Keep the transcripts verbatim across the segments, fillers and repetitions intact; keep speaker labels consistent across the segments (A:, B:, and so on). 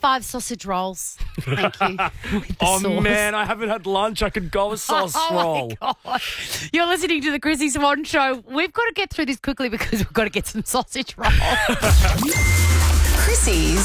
A: five sausage rolls. Thank you.
B: Oh,
A: sauce.
B: man, I haven't had lunch. I could go a sauce
A: oh
B: roll.
A: My God. You're listening to the Chrissy Swan Show. We've got to get through this quickly because we've got to get some sausage rolls.
C: Chrissy's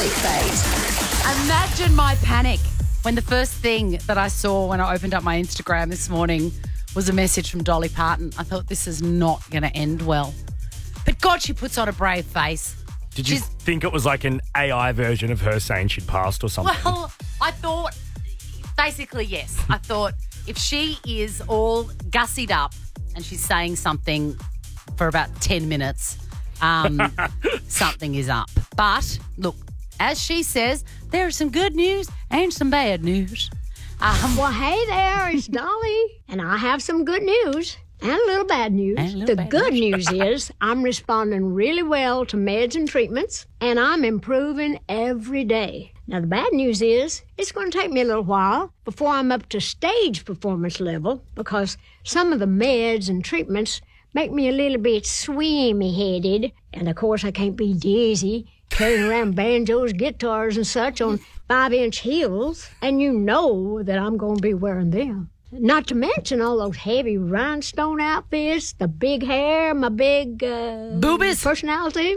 C: clickbait.
A: Imagine my panic when the first thing that I saw when I opened up my Instagram this morning was a message from Dolly Parton. I thought this is not going to end well. But God, she puts on a brave face.
B: Did you
A: She's-
B: think it was like an A I version of her saying she'd passed or something?
A: Well, I thought, basically, yes. I thought if she is all gussied up and she's saying something for about ten minutes, um, something is up. But, look, as she says, there's some good news and some bad news. Um,
D: Well, hey there, it's Dolly, and I have some good news and a little bad news.
A: And a little
D: The
A: bad
D: good news is I'm responding really well to meds and treatments, and I'm improving every day. Now, the bad news is it's going to take me a little while before I'm up to stage performance level because some of the meds and treatments make me a little bit swimmy-headed, and of course I can't be dizzy carrying around banjos, guitars, and such on five-inch heels, and you know that I'm going to be wearing them. Not to mention all those heavy rhinestone outfits, the big hair, my big uh,
A: Boobies.
D: personality.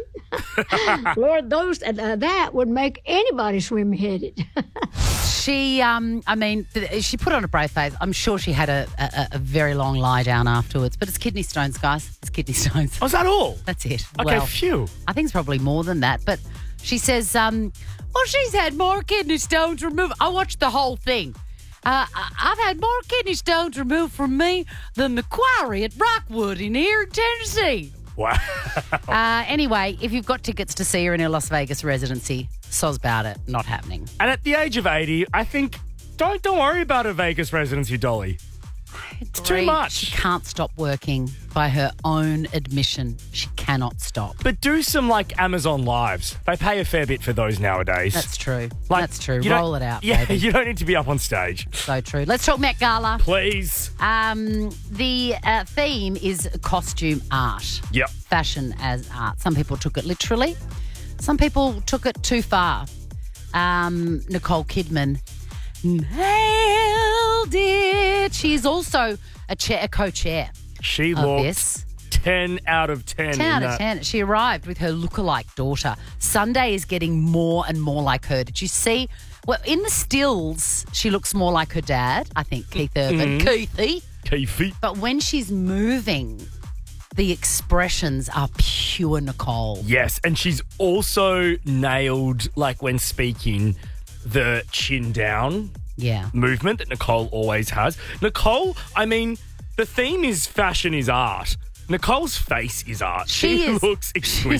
D: Lord, those uh, that would make anybody swim-headed.
A: She, um, I mean, th- she put on a brave face. I'm sure she had a, a, a very long lie down afterwards. But it's kidney stones, guys. It's kidney stones.
B: Was that all?
A: That's it.
B: Okay,
A: well,
B: phew.
A: I think it's probably more than that. But she says, um, well, she's had more kidney stones removed. I watched the whole thing. Uh, I- I've had more kidney stones removed from me than the quarry at Rockwood in here in Tennessee.
B: Wow.
A: Uh, anyway, if you've got tickets to see her in her Las Vegas residency, soz about it. Not happening.
B: And at the age of eighty, I think, don't don't worry about a Vegas residency, Dolly. It's too
A: Agree.
B: much.
A: She can't stop working by her own admission. She cannot stop.
B: But do some, like, Amazon Lives. They pay a fair bit for those nowadays.
A: That's true.
B: Like,
A: That's true.
B: you don't-
A: Roll it out,
B: Yeah,
A: baby.
B: you don't need to be up on stage.
A: So true. Let's talk Met Gala.
B: Please.
A: Um, the uh, theme is costume art.
B: Yep.
A: Fashion as art. Some people took it literally. Some people took it too far. Um, Nicole Kidman nailed it. She's also a chair, a co-chair
B: She
A: of
B: looked
A: this.
B: ten out of ten.
A: ten
B: in
A: out of
B: that.
A: ten. She arrived with her lookalike daughter. Sunday is getting more and more like her. Did you see? Well, in the stills, she looks more like her dad, I think, Keith Urban.
B: Mm-hmm.
A: Keithy.
B: Keefy.
A: But when she's moving, the expressions are pure Nicole.
B: Yes, and she's also nailed, like, when speaking, the chin down
A: Yeah.
B: movement that Nicole always has. Nicole, I mean, the theme is fashion is art. Nicole's face is art.
A: She
B: She,
A: is-
B: looks exquisite.